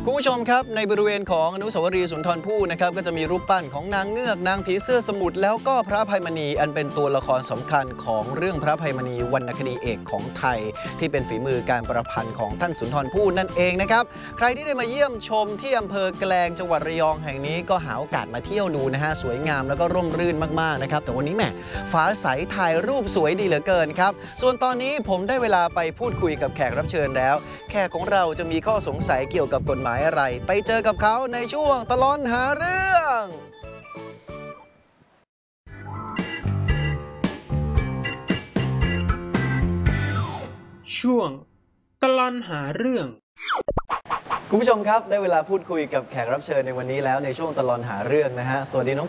คุณผู้ชมครับในบริเวณของอนุสาวรีย์สุนทรภู่นะครับก็จะมีรูปปั้นของนางเงือกนางผีเสื้อสมุทรแล้วก็พระอภัยมณีอันเป็นตัวละครสำคัญของเรื่องพระอภัยมณีวรรณคดีเอกของไทยที่เป็นฝีมือการประพันธ์ของท่านสุนทรภู่นั่นเองนะครับใครที่ได้มาเยี่ยมชมที่อำเภอแกลงจังหวัดระยองแห่งนี้ก็หาโอกาสมาเที่ยวดูนะฮะสวยงามแล้วก็ร่มรื่นมากๆนะครับแต่วันนี้แหมฟ้าใสถ่ายรูปสวยดีเหลือเกินครับส่วนตอนนี้ผมได้เวลาไปพูดคุยกับแขกรับเชิญแล้วแขกของเราจะมีข้อสงสัยเกี่ยวกับกฎหมายอะไรไปเจอกับเขาในช่วงตลอดหาเรื่องช่วงตลอดหาเรื่องคุณผู้ชมครับได้เวลาพูดคุยกับแขกรับเชิญในวันนี้แล้วในช่วงตลอดหาเรื่องนะฮะสวัสดีน้อง